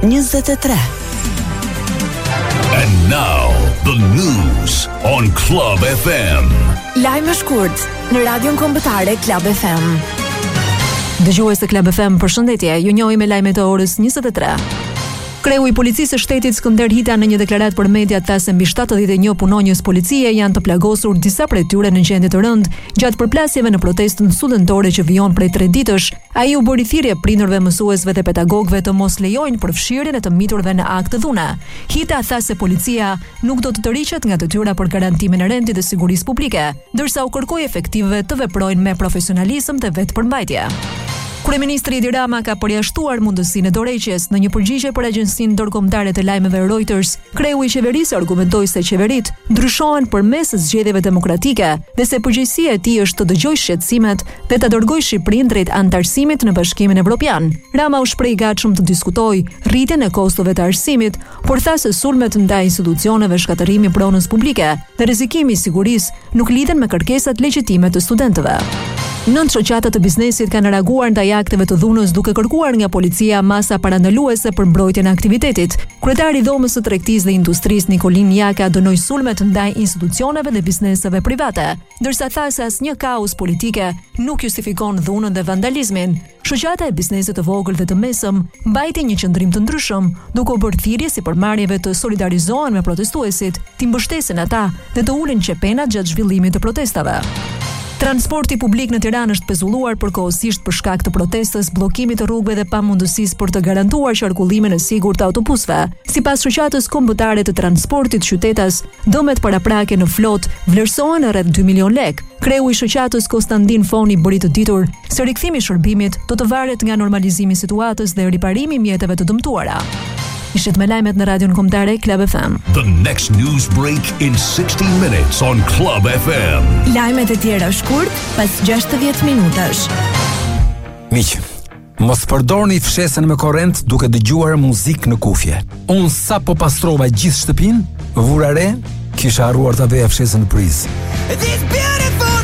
23. And now, the news on Club FM. Lajme shkurt në radion kombëtare Club FM. Dëgjues të Club FM, përshëndetje. Ju njohim me lajmet e orës 23. Kreu i Policisë së Shtetit Skënder Hita në një deklaratë për media tha se mbi 71 punonjës policie janë të plagosur, disa prej tyre në gjendje të rëndë, gjatë përplasjeve në protestën studentore që vijon prej 3 ditësh. Ai u bëri thirrje prindërve, mësuesve dhe pedagogëve të mos lejojnë përfshirjen e të miturve në akte dhune. Hita tha se policia nuk do të tërhiqet nga detyra për garantimin e rendit dhe sigurisë publike, ndërsa u kërkoi efektivëve të veprojnë me profesionalizëm dhe vetëpërmbajtje. Kryeministri Edi Rama ka përjashtuar mundësinë e dorëheqjes. Në një përgjigje për agjencinë ndërkombëtare të lajmeve Reuters, kreu i qeverisë argumentoi se qeveritë ndryshohen përmes zgjedhjeve demokratike dhe se përgjegjësia e tij është të dëgjojë shqetësimet dhe ta dërgojë Shqipërinë drejt anëtarësimit në Bashkimin Evropian. Rama u shpreh i gatshëm të diskutojë rritjen e kostove të arsimit, por tha se sulmet ndaj institucioneve, shkatërrimi i pronës publike dhe rrezikimi i sigurisë nuk lidhen me kërkesat legjitime të studentëve. 9 shoqata të biznesit kanë reaguar ndaj akteve të dhunës duke kërkuar nga policia masa parandaluese për mbrojtjen e aktivitetit. Kryetari i Dhomës së Tregtisë dhe Industrisë Nikolin Jaka dënoi sulmet ndaj institucioneve dhe bizneseve private, ndërsa tha se asnjë kauz politike nuk justifikon dhunën dhe vandalizmin. Shoqata e biznesit të vogël dhe të mesëm mbajti një qëndrim të ndryshëm, duke u bërë thirrje sipërmarrjeve të solidarizohen me protestuesit, të mbështesin ata dhe të ulin çepenat gjatë zhvillimit të protestave. Transporti publik në Tiranë është pezulluar përkohësisht për shkak të protestës, bllokimit të rrugëve dhe pamundësisë për të garantuar qarkullimin e sigurt të autobusëve. Sipas shoqatës kombëtare të transportit qytetas, dëmet paraprake në flotë vlerësohen në rreth 2 milion lek. Kreu i shoqatës Konstantin Foni bëri të ditur se rikthimi i shërbimit do të varet nga normalizimi i situatës dhe riparimi i mjeteve të dëmtuara. Ishit me lajmet në radion kombëtare Club FM. The next news break in 60 minutes on Club FM. Lajmet e tjera shkurt pas 60 minutash. Miq, mos përdorni fshesën me korrent duke dëgjuar muzikë në kufje. Unë sa po pastrova gjithë shtëpinë, vura re, kisha harruar ta veja fshesën në prizë.